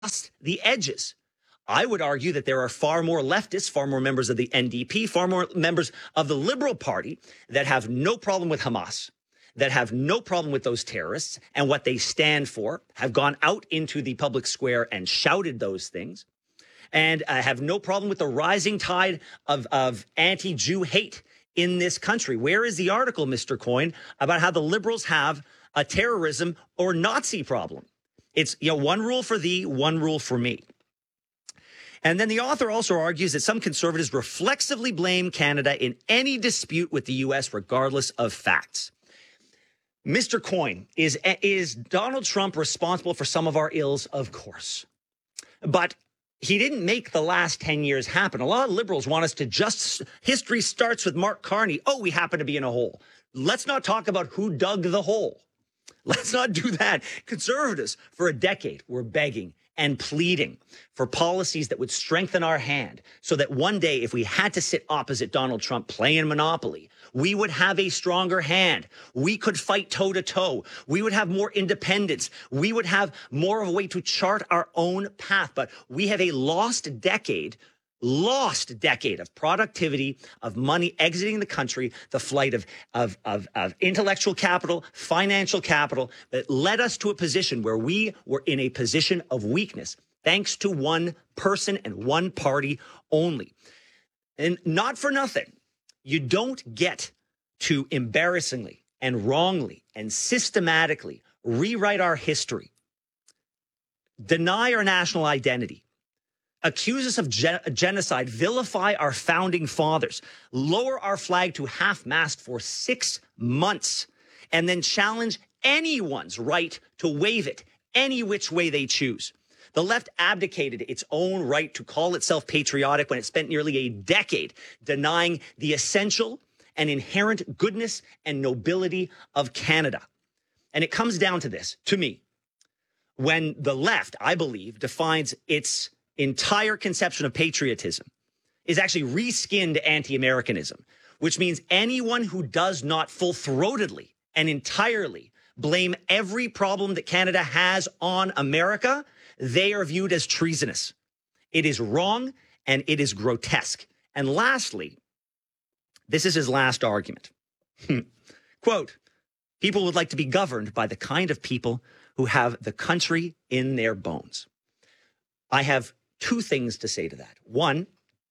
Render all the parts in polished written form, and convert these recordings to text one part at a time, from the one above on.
the edges. I would argue that there are far more leftists, far more members of the NDP, far more members of the Liberal Party that have no problem with Hamas, that have no problem with those terrorists and what they stand for, have gone out into the public square and shouted those things, and have no problem with the rising tide of anti-Jew hate in this country. Where is the article, Mr. Coyne, about how the Liberals have a terrorism or Nazi problem? It's, one rule for thee, one rule for me. And then the author also argues that some conservatives reflexively blame Canada in any dispute with the U.S., regardless of facts. Mr. Coyne, is Donald Trump responsible for some of our ills? Of course. But he didn't make the last 10 years happen. A lot of liberals want us to history starts with Mark Carney. Oh, we happen to be in a hole. Let's not talk about who dug the hole. Let's not do that. Conservatives, for a decade, were begging and pleading for policies that would strengthen our hand so that one day, if we had to sit opposite Donald Trump playing Monopoly, we would have a stronger hand. We could fight toe to toe. We would have more independence. We would have more of a way to chart our own path. But we have a lost decade of productivity, of money exiting the country, the flight of intellectual capital, financial capital that led us to a position where we were in a position of weakness, thanks to one person and one party only. And not for nothing, you don't get to embarrassingly and wrongly and systematically rewrite our history, deny our national identity, accuse us of genocide, vilify our founding fathers, lower our flag to half-mast for 6 months, and then challenge anyone's right to wave it any which way they choose. The left abdicated its own right to call itself patriotic when it spent nearly a decade denying the essential and inherent goodness and nobility of Canada. And it comes down to this, to me, when the left, I believe, defines its entire conception of patriotism is actually reskinned anti-Americanism, which means anyone who does not full-throatedly and entirely blame every problem that Canada has on America, they are viewed as treasonous. It is wrong and it is grotesque. And lastly, this is his last argument. Quote, people would like to be governed by the kind of people who have the country in their bones. I have two things to say to that. One,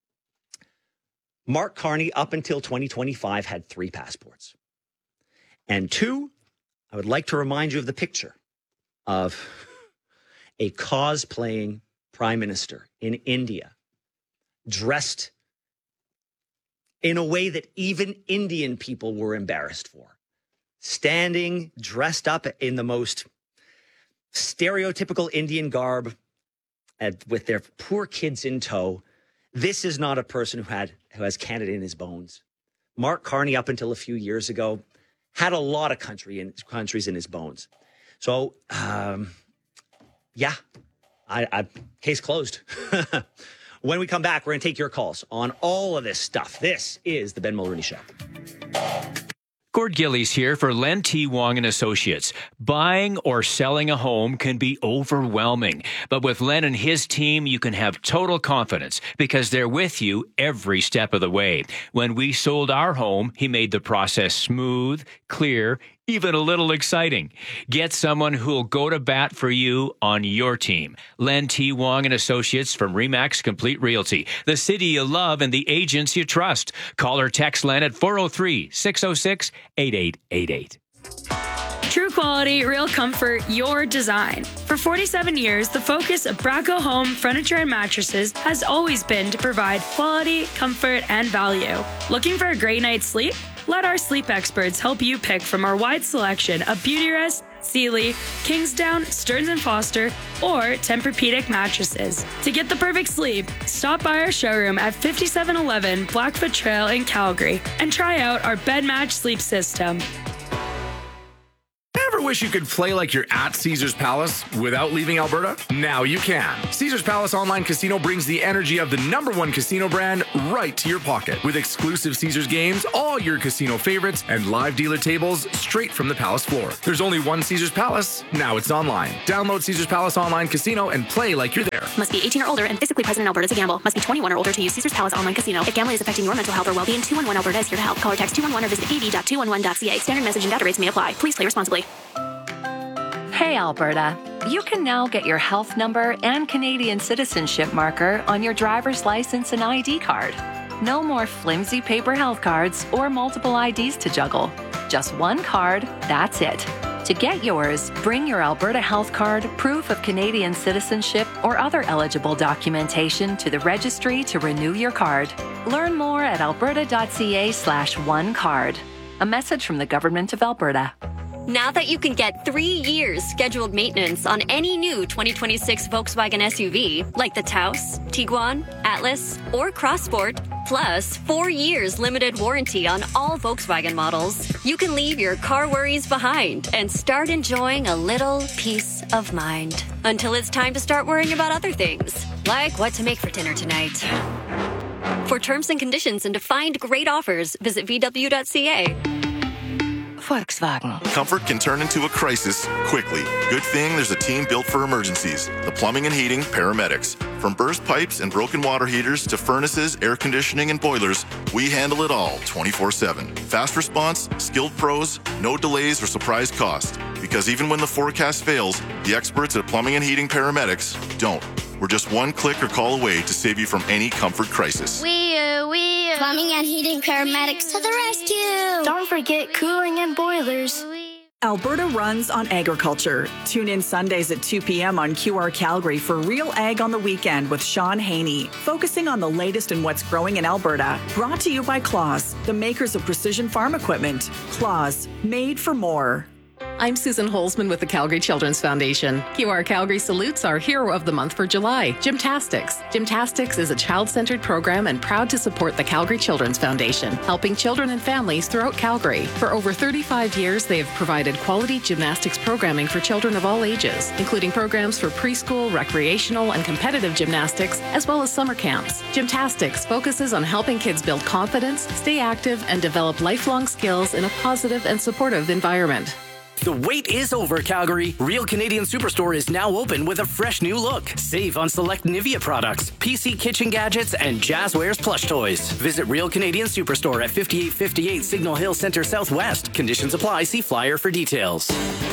Mark Carney, up until 2025, had 3 passports. And two, I would like to remind you of the picture of a cosplaying prime minister in India, dressed in a way that even Indian people were embarrassed for, standing, dressed up in the most stereotypical Indian garb, with their poor kids in tow. This is not a person who has Canada in his bones. Mark Carney, up until a few years ago, had a lot of countries in his bones. So, case closed. When we come back, we're going to take your calls on all of this stuff. This is the Ben Mulroney Show. Gord Gillies here for Len T. Wong and Associates. Buying or selling a home can be overwhelming, but with Len and his team, you can have total confidence because they're with you every step of the way. When we sold our home, he made the process smooth, clear, even a little exciting. Get someone who'll go to bat for you on your team. Len T. Wong and Associates from RE/MAX Complete Realty, the city you love and the agents you trust. Call or text Len at 403-606-8888. True quality, real comfort, your design. For 47 years, the focus of Braco Home Furniture and Mattresses has always been to provide quality, comfort, and value. Looking for a great night's sleep? Let our sleep experts help you pick from our wide selection of Beautyrest, Sealy, Kingsdown, Stearns & Foster, or Tempur-Pedic mattresses. To get the perfect sleep, stop by our showroom at 5711 Blackfoot Trail in Calgary and try out our bed match sleep system. wish you could play like you're at Caesars Palace without leaving Alberta? Now you can. Caesars Palace Online Casino brings the energy of the #1 casino brand right to your pocket. With exclusive Caesars games, all your casino favorites, and live dealer tables straight from the Palace floor. There's only one Caesars Palace. Now it's online. Download Caesars Palace Online Casino and play like you're there. Must be 18 or older and physically present in Alberta to gamble. Must be 21 or older to use Caesars Palace Online Casino. If gambling is affecting your mental health or well-being, 211 Alberta is here to help. Call or text 211 or visit av.211.ca. Standard message and data rates may apply. Please play responsibly. Hey, Alberta. You can now get your health number and Canadian citizenship marker on your driver's license and ID card. No more flimsy paper health cards or multiple IDs to juggle. Just one card, that's it. To get yours, bring your Alberta Health Card, proof of Canadian citizenship, or other eligible documentation to the registry to renew your card. Learn more at alberta.ca/onecard. A message from the Government of Alberta. Now that you can get 3 years scheduled maintenance on any new 2026 Volkswagen SUV, like the Taos, Tiguan, Atlas, or Crossport, plus 4 years limited warranty on all Volkswagen models, you can leave your car worries behind and start enjoying a little peace of mind. Until it's time to start worrying about other things, like what to make for dinner tonight. For terms and conditions and to find great offers, visit VW.ca. Volkswagen. Comfort can turn into a crisis quickly. Good thing there's a team built for emergencies. The Plumbing and Heating Paramedics. From burst pipes and broken water heaters to furnaces, air conditioning, and boilers, we handle it all 24/7. Fast response, skilled pros, no delays or surprise cost. Because even when the forecast fails, the experts at Plumbing and Heating Paramedics don't. We're just one click or call away to save you from any comfort crisis. Plumbing and Heating Paramedics to the rescue! Don't forget cooling and boilers. Alberta runs on agriculture. Tune in Sundays at 2 p.m. on QR Calgary for Real Ag on the Weekend with Sean Haney, focusing on the latest in what's growing in Alberta. Brought to you by Claas, the makers of precision farm equipment. Claas, made for more. I'm Susan Holzman with the Calgary Children's Foundation. QR Calgary salutes our Hero of the Month for July, Gymtastics. Gymtastics is a child-centered program and proud to support the Calgary Children's Foundation, helping children and families throughout Calgary. For over 35 years, they have provided quality gymnastics programming for children of all ages, including programs for preschool, recreational, and competitive gymnastics, as well as summer camps. Gymtastics focuses on helping kids build confidence, stay active, and develop lifelong skills in a positive and supportive environment. The wait is over, Calgary. Real Canadian Superstore is now open with a fresh new look. Save on select Nivea products, PC kitchen gadgets, and Jazzwares plush toys. Visit Real Canadian Superstore at 5858 Signal Hill Center Southwest. Conditions apply. See flyer for details.